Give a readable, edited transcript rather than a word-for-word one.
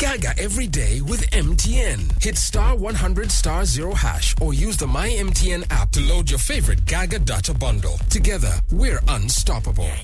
Gaga every day with MTN. Hit star 100 star 0 hash or use the My MTN app to load your favorite Gaga data bundle. Together, we're unstoppable.